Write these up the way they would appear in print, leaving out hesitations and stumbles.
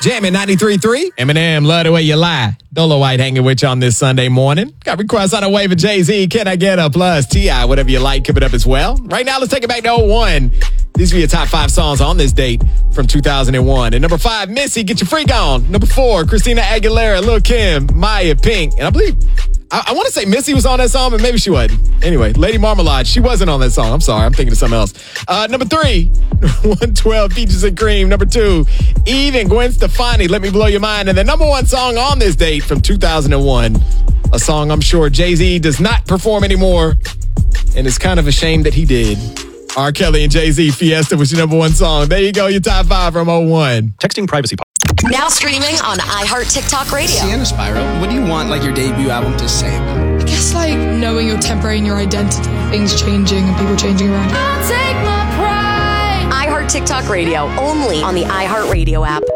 Jamming 93.3. Eminem, love the way you lie. Dolo White hanging with you on this Sunday morning. Got requests on the way for Jay-Z. Can I Get a Plus? T.I., whatever you like, keep it up as well. Right now, let's take it back to 01. These are your top 5 songs on this date from 2001. And number 5, Missy, Get Your Freak On. Number 4, Christina Aguilera, Lil' Kim, Maya, Pink. And I believe, I want to say Missy was on that song, but maybe she wasn't. Anyway, Lady Marmalade, she wasn't on that song. I'm sorry, I'm thinking of something else. Number 3, 112, Peaches and Cream. Number 2, Eve and Gwen Stefani, Let Me Blow Your Mind. And the number 1 song on this date from 2001, a song I'm sure Jay-Z does not perform anymore, and it's kind of a shame that he did. R. Kelly and Jay-Z, Fiesta was your number 1 song. There you go, your top 5 from 01. Texting privacy. Now streaming on iHeart TikTok Radio. Sienna Spiral, what do you want like your debut album to say? I guess like knowing your temporary and your identity, things changing and people changing around you. I'll take my pride. iHeart TikTok Radio, only on the iHeart Radio app.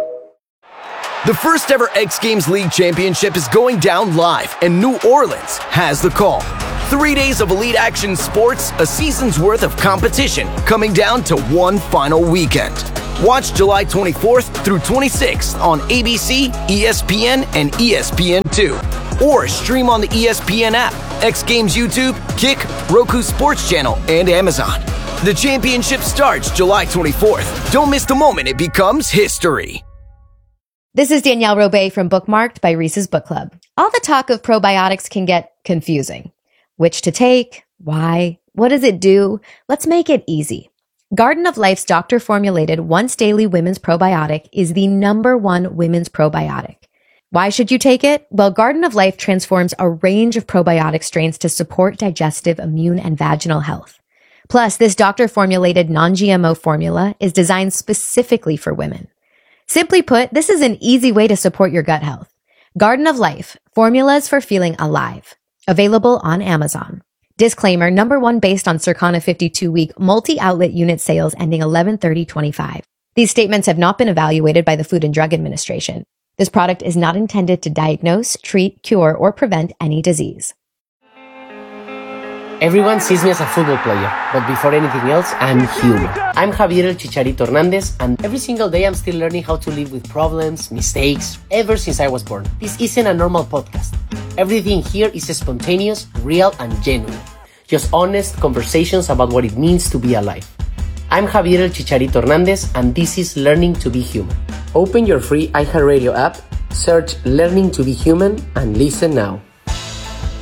The first ever X Games League Championship is going down live, and New Orleans has the call. 3 days of elite action sports, a season's worth of competition, coming down to one final weekend. Watch July 24th through 26th on ABC, ESPN, and ESPN2. Or stream on the ESPN app, X Games YouTube, Kick, Roku Sports Channel, and Amazon. The championship starts July 24th. Don't miss the moment it becomes history. This is Danielle Robay from Bookmarked by Reese's Book Club. All the talk of probiotics can get confusing. Which to take? Why? What does it do? Let's make it easy. Garden of Life's doctor-formulated once-daily women's probiotic is the #1 women's probiotic. Why should you take it? Well, Garden of Life transforms a range of probiotic strains to support digestive, immune, and vaginal health. Plus, this doctor-formulated non-GMO formula is designed specifically for women. Simply put, this is an easy way to support your gut health. Garden of Life, formulas for feeling alive. Available on Amazon. Disclaimer, #1 based on Circana 52-week multi-outlet unit sales ending 11/30/25. These statements have not been evaluated by the Food and Drug Administration. This product is not intended to diagnose, treat, cure, or prevent any disease. Everyone sees me as a football player, but before anything else, I'm human. I'm Javier El Chicharito Hernandez, and every single day I'm still learning how to live with problems, mistakes, ever since I was born. This isn't a normal podcast. Everything here is spontaneous, real, and genuine. Just honest conversations about what it means to be alive. I'm Javier El Chicharito Hernandez, and this is Learning to be Human. Open your free iHeartRadio app, search Learning to be Human, and listen now.